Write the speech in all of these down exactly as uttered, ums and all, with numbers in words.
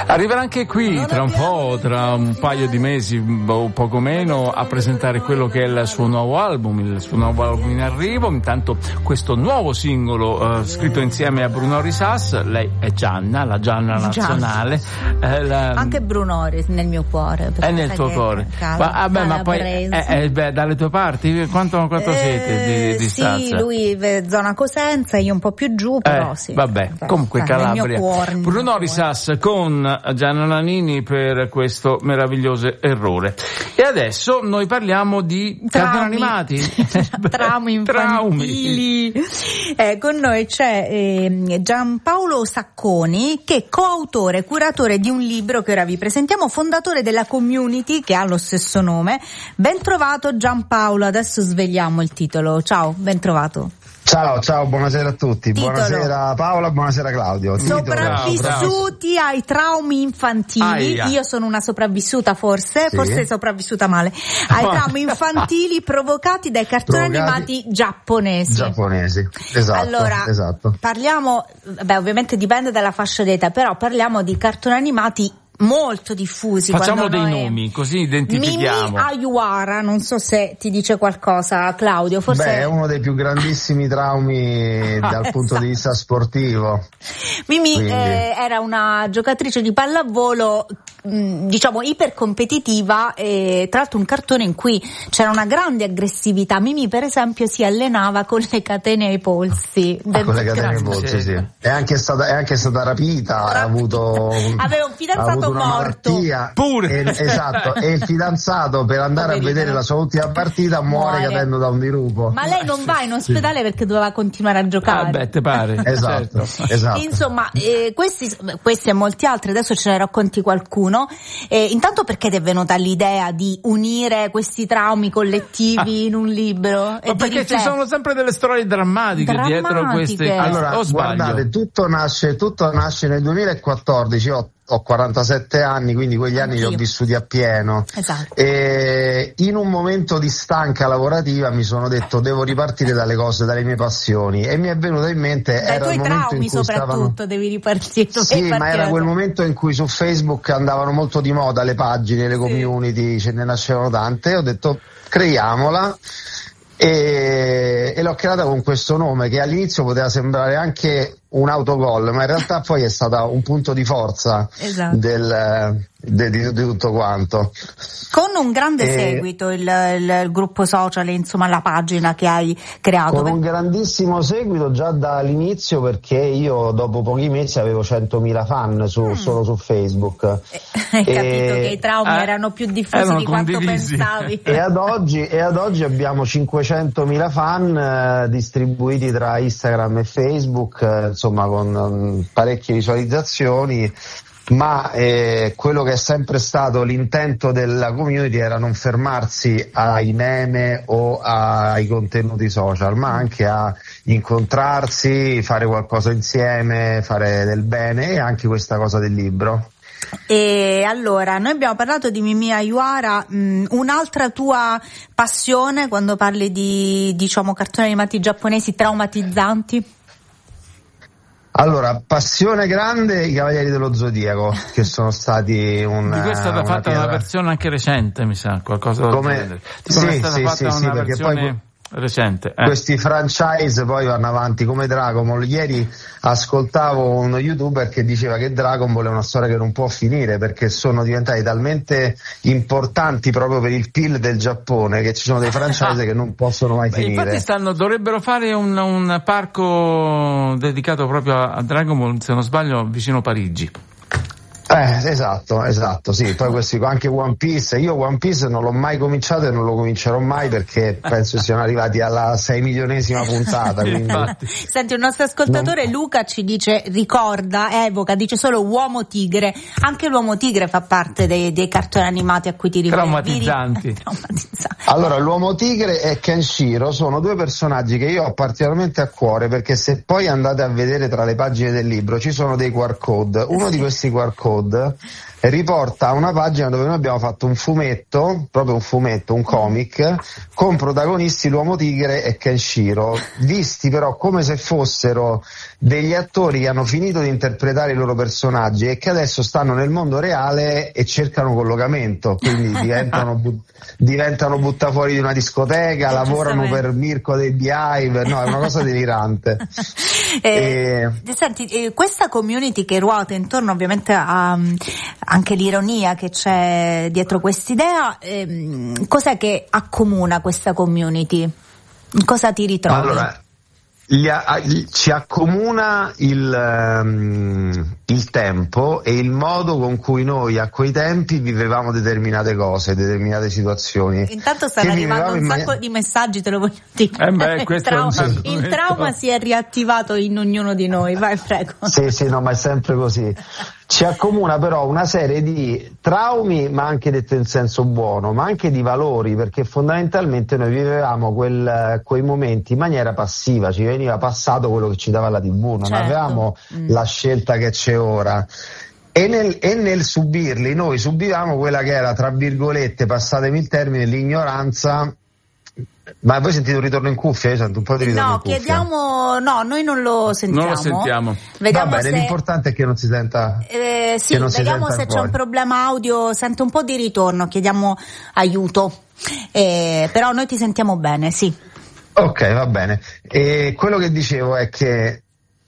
Arriverà anche qui tra un po', tra un paio di mesi o poco meno, a presentare quello che è il suo nuovo album, il suo nuovo album in arrivo. Intanto questo nuovo singolo uh, scritto insieme a Brunori Sass. Lei è Gianna, la Gianna nazionale. Eh, la... Anche Brunori nel mio cuore. È nel tuo cuore. Ma, vabbè, ma poi eh, eh, beh, dalle tue parti quanto, quanto eh, siete di distanza? Sì, lui zona Cosenza, io un po' più giù, però eh, sì. Vabbè, comunque Beh, Calabria. Cuore, Brunori Sass con Gianna Nannini per questo meraviglioso errore. E adesso noi parliamo di cartoni animati. Traumi infantili. Eh, con noi c'è eh, Giampaolo Sacconi, che è coautore e curatore di un libro che ora vi presentiamo, fondatore della community che ha lo stesso nome. Ben trovato Giampaolo, adesso svegliamo il titolo. Ciao, ben trovato. Ciao, ciao, buonasera a tutti. Titolo. Buonasera Paola, buonasera Claudio. Sopravvissuti ai traumi infantili. Aia. Io sono una sopravvissuta forse, sì. forse sopravvissuta male. Ai traumi infantili provocati dai cartoni provocati animati giapponesi. Giapponesi, esatto. Allora, esatto. parliamo, beh, ovviamente dipende dalla fascia d'età, però parliamo di cartoni animati molto diffusi. Facciamo dei noi... nomi così identifichiamo. Mimi Ayuara, non so se ti dice qualcosa, Claudio. Forse Beh, è uno dei più grandissimi traumi dal esatto. punto di vista sportivo. Mimi eh, era una giocatrice di pallavolo, mh, diciamo ipercompetitiva, e tra l'altro un cartone in cui c'era una grande aggressività. Mimi per esempio si allenava con le catene ai polsi. Ah, con le catene ai polsi, sì. È anche stata, è anche stata rapita, ha avuto aveva un fidanzato morto malattia, pure e, esatto, e il fidanzato per andare Poverino. a vedere la sua ultima partita muore, muore cadendo da un dirupo. Ma lei non va in ospedale sì. perché doveva continuare a giocare. Ah, beh, te pare. Esatto, certo. esatto. Insomma, eh, questi, questi e molti altri, adesso ce ne racconti qualcuno. Eh, intanto perché ti è venuta l'idea di unire questi traumi collettivi in un libro? Ma perché ci sono sempre delle storie drammatiche, drammatiche. dietro queste. Allora, guardate, tutto nasce, tutto nasce nel duemilaquattordici. Ho Ho quarantasette anni, quindi quegli anni Anch'io. li ho vissuti appieno. Esatto. E in un momento di stanca lavorativa mi sono detto devo ripartire dalle cose, dalle mie passioni, e mi è venuto in mente Dai era il momento in cui soprattutto stavano... devi ripartire. Sì, ma era quel momento in cui su Facebook andavano molto di moda le pagine, le community, sì. ce ne nascevano tante, e ho detto creiamola. E, e l'ho creata con questo nome che all'inizio poteva sembrare anche un autogol, ma in realtà poi è stata un punto di forza esatto. del, de, di, di tutto quanto. Con un grande e, seguito il, il, il gruppo social, insomma la pagina che hai creato. Con un grandissimo seguito già dall'inizio, perché io dopo pochi mesi avevo centomila fan su, mm. solo su Facebook. Eh, hai e, capito che i traumi eh, erano più diffusi di quanto condivisi. pensavi. E ad oggi, e ad oggi abbiamo cinquecentomila fan eh, distribuiti tra Instagram e Facebook, eh, insomma con um, parecchie visualizzazioni. Ma eh, quello che è sempre stato l'intento della community era non fermarsi ai meme o ai contenuti social, ma anche a incontrarsi, fare qualcosa insieme, fare del bene, e anche questa cosa del libro. E allora, noi abbiamo parlato di Mimi Ayuara, mh, un'altra tua passione quando parli di, diciamo, cartoni animati giapponesi traumatizzanti? Allora, passione grande, i Cavalieri dello Zodiaco, che sono stati un... Di questo è stata fatta pietra... una versione anche recente, mi sa, qualcosa come... Sì, è stata sì, fatta sì, una sì, perché versione... poi... recente. Eh. Questi franchise poi vanno avanti come Dragon Ball. Ieri ascoltavo uno youtuber che diceva che Dragon Ball è una storia che non può finire, perché sono diventati talmente importanti proprio per il P I L del Giappone che ci sono dei franchise che non possono mai Beh, finire. Infatti stanno, dovrebbero fare un, un parco dedicato proprio a Dragon Ball, se non sbaglio, vicino Parigi. Eh, esatto, esatto, sì, poi questi anche One Piece, io One Piece non l'ho mai cominciato e non lo comincerò mai perché penso siano arrivati alla sei milionesima puntata, quindi... Senti, un nostro ascoltatore non... Luca ci dice, ricorda, evoca, dice solo Uomo Tigre, anche l'Uomo Tigre fa parte dei, dei cartoni animati a cui ti riferi. Traumatizzanti. Traumatizzanti. Allora, l'Uomo Tigre e Kenshiro sono due personaggi che io ho particolarmente a cuore, perché se poi andate a vedere tra le pagine del libro ci sono dei Q R code, uno di questi Q R code riporta una pagina dove noi abbiamo fatto un fumetto, proprio un fumetto, un comic, con protagonisti l'Uomo Tigre e Kenshiro, visti però come se fossero degli attori che hanno finito di interpretare i loro personaggi e che adesso stanno nel mondo reale e cercano collocamento, quindi diventano, bu- diventano buttafuori di una discoteca, lavorano per Mirko dei Beehive, no, è una cosa delirante. eh, e... Senti, eh, questa community che ruota intorno ovviamente a anche l'ironia che c'è dietro quest'idea, ehm, cos'è che accomuna questa community? In cosa ti ritrovi? Allora, Gli, gli, ci accomuna il, um, il tempo e il modo con cui noi a quei tempi vivevamo determinate cose, determinate situazioni. Intanto stanno arrivando un sacco man... di messaggi, te lo voglio dire. Eh beh, il, trauma, il trauma si è riattivato in ognuno di noi, vai prego. Sì, sì, no, ma è sempre così. Ci accomuna però una serie di traumi, ma anche detto in senso buono, ma anche di valori, perché fondamentalmente noi vivevamo quel, quei momenti in maniera passiva, ci veniva passato quello che ci dava la tivù, non certo. avevamo mm. la scelta che c'è ora. E nel, e nel subirli noi subivamo quella che era, tra virgolette, passatemi il termine, l'ignoranza. Ma voi sentite un ritorno in cuffia? Io sento un po' di ritorno no, in cuffia. chiediamo, no, noi non lo sentiamo. Non lo sentiamo. Vediamo Va bene, se... l'importante è che non si senta. Eh, sì, non vediamo si se fuori. C'è un problema audio, sento un po' di ritorno, chiediamo aiuto. Eh, però noi ti sentiamo bene, sì. Ok, va bene. E quello che dicevo è che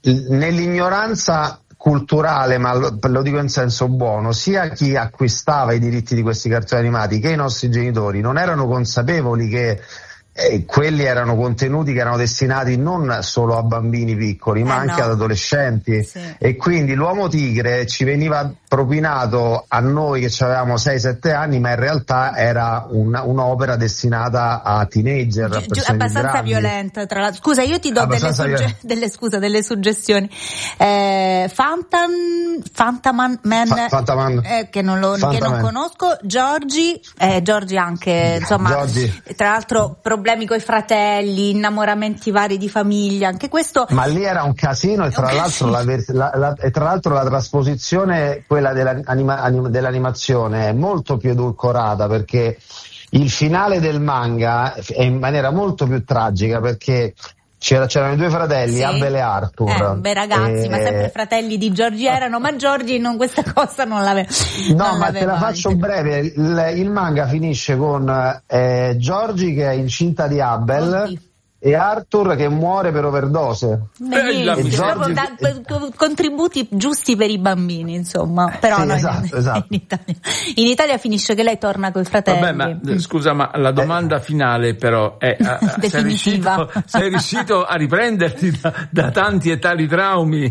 nell'ignoranza culturale, ma lo, lo dico in senso buono, sia chi acquistava i diritti di questi cartoni animati che i nostri genitori non erano consapevoli che Eh, quelli erano contenuti che erano destinati non solo a bambini piccoli ma eh anche no. ad adolescenti, sì. E quindi l'Uomo Tigre ci veniva propinato a noi che avevamo sei sette anni, ma in realtà era un, un'opera destinata a teenager, a persone abbastanza grandi. violenta tra l'altro. Scusa, io ti do delle, sugge- delle, scusa, delle suggestioni. eh, Fantan Fantaman Man, Fa- Fantaman. Eh, che non lo Fantaman. Che non conosco, Giorgi eh, Giorgi anche insomma Giorgi. Tra l'altro problemi con i fratelli, innamoramenti vari di famiglia, anche questo. Ma lì era un casino e tra l'altro la, la, la, e tra l'altro la trasposizione, quella dell'anima, anim, dell'animazione, è molto più edulcorata, perché il finale del manga è in maniera molto più tragica, perché C'era, c'erano i due fratelli, sì. Abel e Arthur. Eh, beh ragazzi, e... ma sempre fratelli di Giorgi erano, ma Giorgi non, questa cosa non l'aveva. No, non ma te la anche. faccio breve. Il, il manga finisce con eh, Giorgi che è incinta di Abel. Oddio. E Arthur che muore per overdose. Benissimo, Giorgi... da, contributi giusti per i bambini, insomma. Però sì, noi esatto, in, esatto. In, Italia, in Italia finisce che lei torna coi fratelli. Vabbè, ma mm. scusa, ma la domanda eh. finale però è definitiva. Sei riuscito, sei riuscito a riprenderti da, da tanti e tali traumi,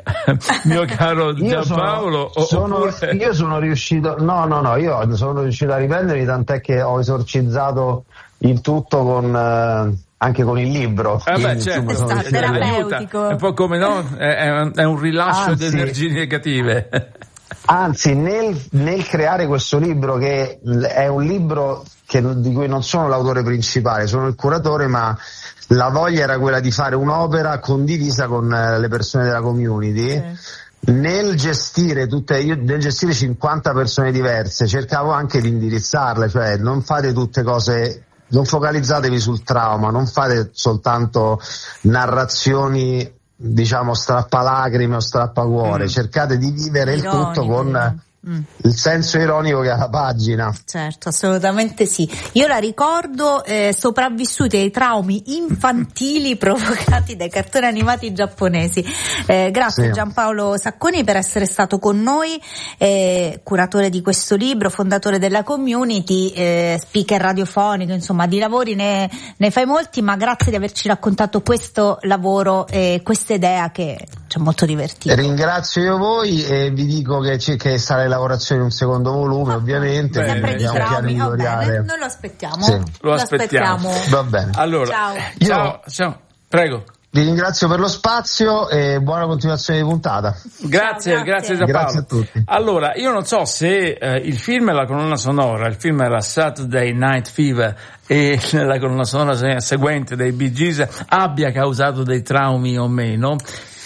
mio caro Giampaolo? Io sono, oppure... io sono riuscito, no, no, no, io sono riuscito a riprendermi, tant'è che ho esorcizzato il tutto con... Eh, anche con il libro. Eh beh, certo, sono esatto, terapeutico. È un po' come no? È un, è un rilascio Anzi, di energie negative. Anzi, nel, nel creare questo libro, che è un libro che, di cui non sono l'autore principale, sono il curatore, ma la voglia era quella di fare un'opera condivisa con le persone della community. Sì. Nel gestire tutte, io nel gestire cinquanta persone diverse cercavo anche di indirizzarle, cioè non fate tutte cose. Non focalizzatevi sul trauma, non fate soltanto narrazioni, diciamo, strappalacrime o strappacuore, mm. cercate di vivere Ironico, il tutto con mm. il senso ironico che ha la pagina. Certo, assolutamente sì. Io la ricordo eh, sopravvissuti ai traumi infantili provocati dai cartoni animati giapponesi. Eh, grazie sì. Giampaolo Sacconi per essere stato con noi, eh, curatore di questo libro, fondatore della community, eh, speaker radiofonico, insomma di lavori ne, ne fai molti, ma grazie di averci raccontato questo lavoro e questa idea che ci ha molto divertito. Ringrazio io voi e vi dico che, c'è, che sarà in lavorazione un secondo volume, ovviamente. Sempre di traumi, va bene, noi lo aspettiamo. Sì. Lo, lo aspettiamo. aspettiamo. Va bene. Allora, ciao. Io, ciao, ciao, prego. Vi ringrazio per lo spazio e buona continuazione di puntata. Grazie, ciao, grazie grazie Giampaolo. Grazie a tutti. Allora, io non so se eh, il film e la colonna sonora, il film era Saturday Night Fever e la colonna sonora seguente dei Bee Gees abbia causato dei traumi o meno.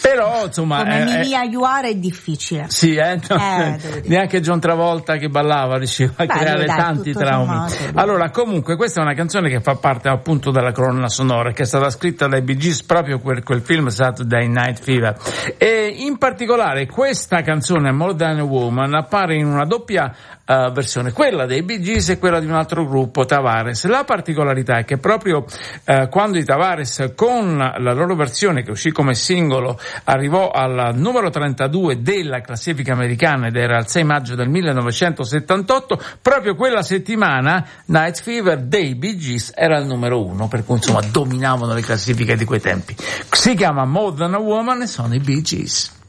Però insomma come eh, Emilia Iuara è difficile. Sì, eh, no, eh neanche John Travolta che ballava riusciva a Beh, creare dai, tanti traumi. Sommato. Allora, comunque, questa è una canzone che fa parte appunto della colonna sonora, che è stata scritta dai Bee Gees proprio per quel film Saturday Night Fever. E in particolare questa canzone, More Than a Woman, appare in una doppia uh, versione, quella dei Bee Gees e quella di un altro gruppo, Tavares. La particolarità è che proprio uh, quando i Tavares, con la loro versione che uscì come singolo, arrivò al numero trentadue della classifica americana ed era il sei maggio del millenovecentosettantotto, proprio quella settimana Night Fever dei Bee Gees era il numero uno, per cui insomma dominavano le classifiche di quei tempi. Si chiama More Than a Woman e sono i Bee Gees.